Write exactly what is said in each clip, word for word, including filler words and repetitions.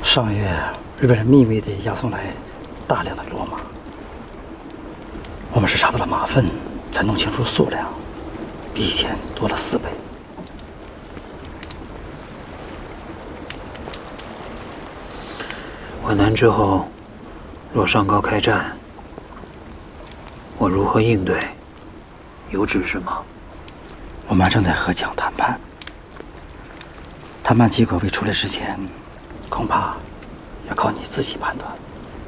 上月日本人秘密地押送来大量的骡马，我们是查到了马粪，才弄清楚数量，比以前多了四倍。 皖南之后，若上高开战，我如何应对？有指示吗？ 我们正在和蒋谈判，谈判结果未出来之前，恐怕要靠你自己判断。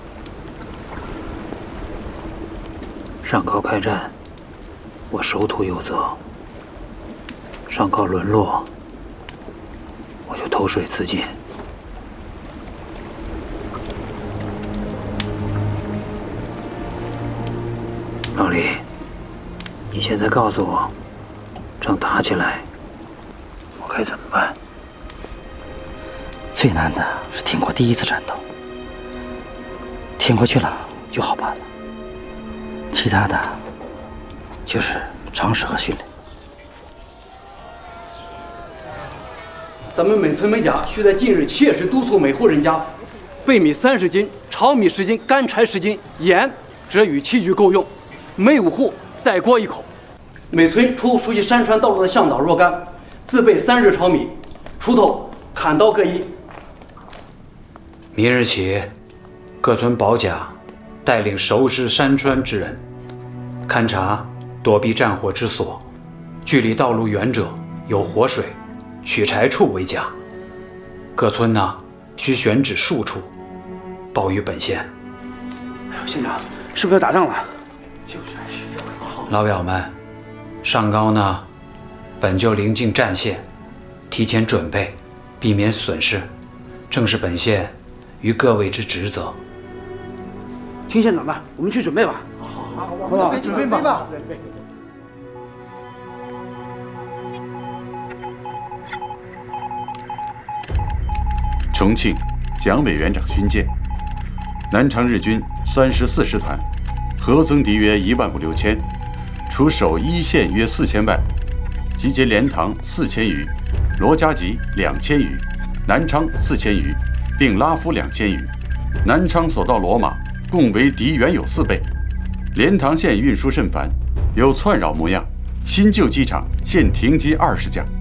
上高开战，我守土有责；上高沦落，我就投水自尽。老李，你现在告诉我，仗打起来，我该怎么办？ 最难的是挺过第一次战斗，挺过去了就好办了。其他的，就是常识和训练。 咱们每村每甲需在近日切实督促每户人家，备米三十斤，炒米十斤，干柴十斤，盐则与器具够用。每五户带锅一口，每村出熟悉山川道路的向导若干，自备三日炒米，锄头、砍刀各一。 明日起，各村保甲带领熟知山川之人，勘察躲避战火之所，距离道路远者有活水、取柴处为佳。各村呢，需选址数处，报于本县。 哎呦，县长，是不是要打仗了？ 老表们，上高呢，本就临近战线，提前准备，避免损失，正是本县与各位之职责。 听县长的，我们去准备吧。 好，好，我们去准备吧。 重庆，蒋委员长训诫：南昌日军三十四师团，合增敌约一万五六千。除守一线约四千外，集结莲塘四千余，罗家集两千余，南昌四千余，并拉夫两千余。南昌所到骡马共为敌原有四倍。莲塘线运输甚繁，有窜扰模样。新旧机场现停机二十架。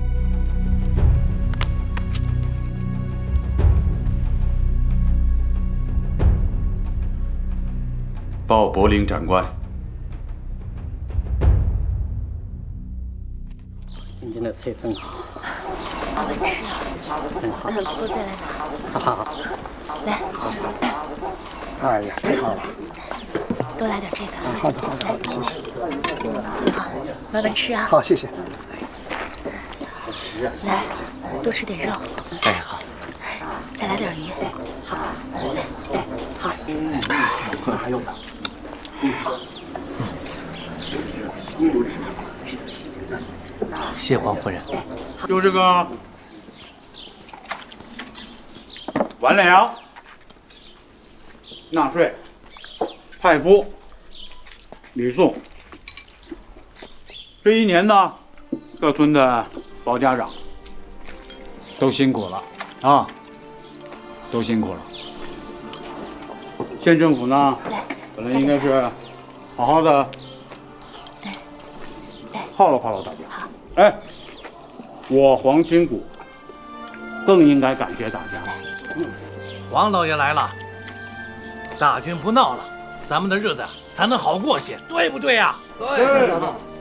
报柏林长官。 今天的菜真好， 好好吃啊！ 真好。 嗯，给我再来点。 好好好， 来。 哎呀，太好了！ 多来点这个。 好的，好的，好的，谢谢。 好，慢慢吃啊。 好，谢谢。 来，多吃点肉。 哎，好。 再来点鱼。好。好。 嗯，还有呢。谢黄夫人。 就这个完粮、纳税、派夫、礼送。这一年呢，各村的保家长都辛苦了啊，都辛苦了。县政府呢，本来应该是好好的犒劳犒劳大家。哎，我黄清谷更应该感谢大家。 王老爷来了，大军不闹了，咱们的日子才能好过些，对不对呀？ 对，